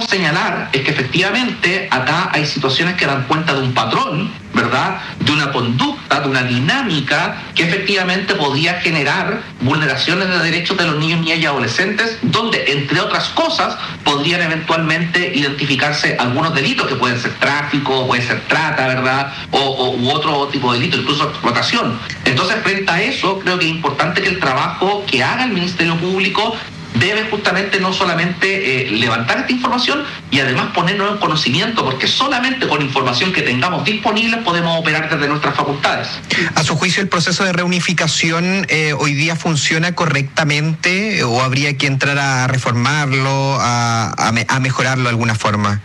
podemos señalar es que efectivamente acá hay situaciones que dan cuenta de un patrón, ¿verdad? De una conducta, de una dinámica que efectivamente podía generar vulneraciones de derechos de los niños, niñas y adolescentes, donde, entre otras cosas, podrían eventualmente identificarse algunos delitos que pueden ser tráfico, puede ser trata, ¿verdad? U otro tipo de delito, incluso explotación. Entonces, frente a eso, creo que es importante que el trabajo que haga el Ministerio Público debe justamente no solamente levantar esta información y además ponernos en conocimiento, porque solamente con información que tengamos disponible podemos operar desde nuestras facultades. ¿A su juicio el proceso de reunificación hoy día funciona correctamente o habría que entrar a reformarlo, a mejorarlo de alguna forma?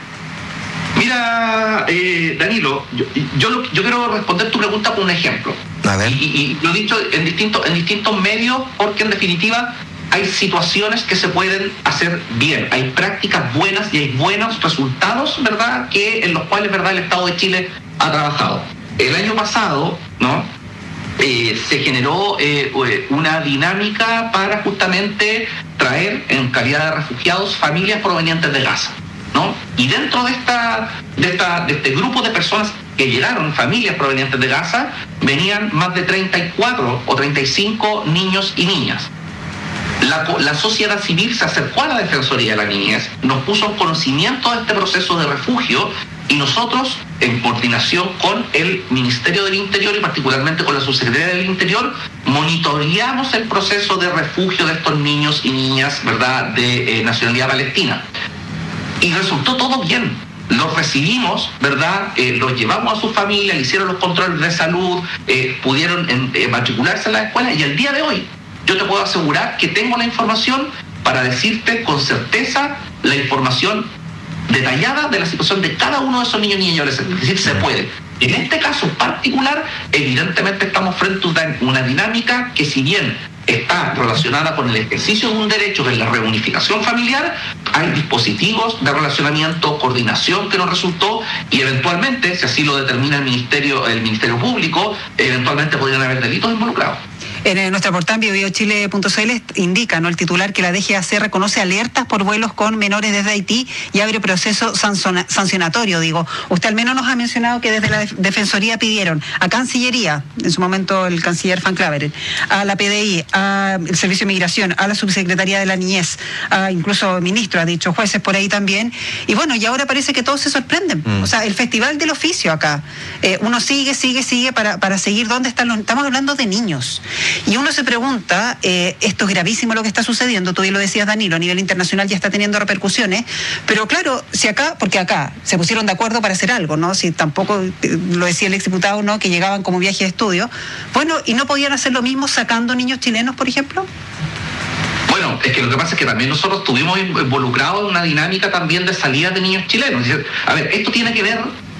Mira, Danilo, yo quiero responder tu pregunta con un ejemplo. A ver. Y lo he dicho en distintos medios, porque en definitiva hay situaciones que se pueden hacer bien, hay prácticas buenas y hay buenos resultados, ¿verdad?, en los cuales, ¿verdad?, el Estado de Chile ha trabajado. El año pasado, ¿no?, se generó una dinámica para justamente traer en calidad de refugiados familias provenientes de Gaza, ¿no? Y dentro de este grupo de personas que llegaron, familias provenientes de Gaza, venían más de 34 o 35 niños y niñas. La sociedad civil se acercó a la Defensoría de la Niñez, nos puso en conocimiento de este proceso de refugio y nosotros, en coordinación con el Ministerio del Interior y particularmente con la Subsecretaría del Interior, monitoreamos el proceso de refugio de estos niños y niñas, ¿verdad?, de nacionalidad palestina. Y resultó todo bien. Los recibimos, ¿verdad?, los llevamos a su familia, le hicieron los controles de salud, pudieron matricularse en la escuela y al día de hoy yo te puedo asegurar que tengo la información para decirte con certeza la información detallada de la situación de cada uno de esos niños, niñas y adolescentes. Es decir, se puede. En este caso particular, evidentemente estamos frente a una dinámica que, si bien está relacionada con el ejercicio de un derecho, que es la reunificación familiar, hay dispositivos de relacionamiento, coordinación que nos resultó y eventualmente, si así lo determina el Ministerio Público, eventualmente podrían haber delitos involucrados. En nuestra portada biochile.cl indica, ¿no?, el titular, que la DGAC reconoce alertas por vuelos con menores desde Haití y abre proceso sancionatorio. Digo, usted al menos nos ha mencionado que desde la Defensoría pidieron a Cancillería, en su momento el canciller Van Claveren, a la PDI, al Servicio de Migración, a la Subsecretaría de la Niñez, incluso el ministro ha dicho, jueces por ahí también, y bueno, y ahora parece que todos se sorprenden. O sea, el Festival del Oficio acá, uno sigue para seguir dónde están los... Estamos hablando de niños. Y uno se pregunta, esto es gravísimo lo que está sucediendo, tú bien lo decías, Danilo, a nivel internacional ya está teniendo repercusiones, pero claro, si acá, porque acá se pusieron de acuerdo para hacer algo, ¿no? Si tampoco, lo decía el exdiputado, ¿no?, que llegaban como viaje de estudio, bueno, ¿y no podían hacer lo mismo sacando niños chilenos, por ejemplo? Bueno, es que lo que pasa es que también nosotros estuvimos involucrados en una dinámica también de salida de niños chilenos. A ver, esto tiene que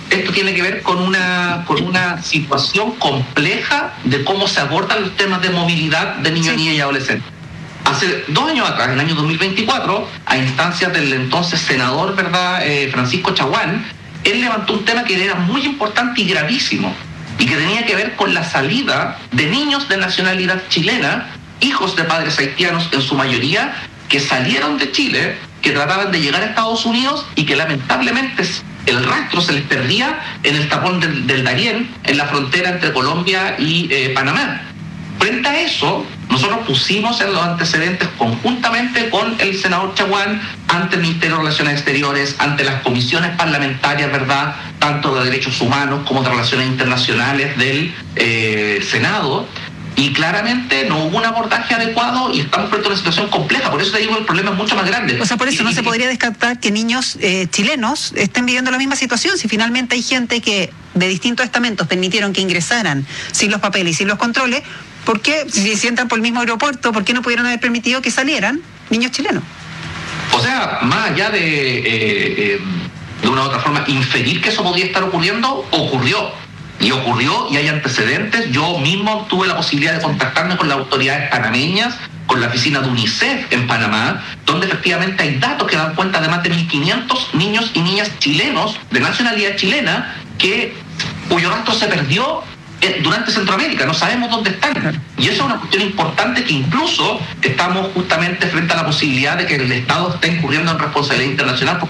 ver con una situación compleja de cómo se abordan los temas de movilidad de niños, niñas y adolescentes. Hace 2 años atrás, en el año 2024, a instancias del entonces senador, ¿verdad?, Francisco Chaguán, él levantó un tema que era muy importante y gravísimo, y que tenía que ver con la salida de niños de nacionalidad chilena, hijos de padres haitianos en su mayoría, que salieron de Chile, que trataban de llegar a Estados Unidos y que lamentablemente el rastro se les perdía en el tapón del Darién, en la frontera entre Colombia y Panamá. Frente a eso, nosotros pusimos en los antecedentes conjuntamente con el senador Chaguán ante el Ministerio de Relaciones Exteriores, ante las comisiones parlamentarias, ¿verdad?, tanto de derechos humanos como de relaciones internacionales del Senado, y claramente no hubo un abordaje adecuado y estamos frente a una situación compleja. Por eso te digo, el problema es mucho más grande. O sea, por eso no se podría descartar que niños chilenos estén viviendo la misma situación. Si finalmente hay gente que de distintos estamentos permitieron que ingresaran sin los papeles y sin los controles, ¿por qué, si entran por el mismo aeropuerto, por qué no pudieron haber permitido que salieran niños chilenos? O sea, más allá de una u otra forma inferir que eso podía estar ocurriendo, ocurrió y hay antecedentes. Yo mismo tuve la posibilidad de contactarme con las autoridades panameñas, con la oficina de UNICEF en Panamá, donde efectivamente hay datos que dan cuenta de más de 1.500 niños y niñas chilenos de nacionalidad chilena cuyo rastro se perdió durante Centroamérica, no sabemos dónde están. Y eso es una cuestión importante, que incluso estamos justamente frente a la posibilidad de que el Estado esté incurriendo en responsabilidad internacional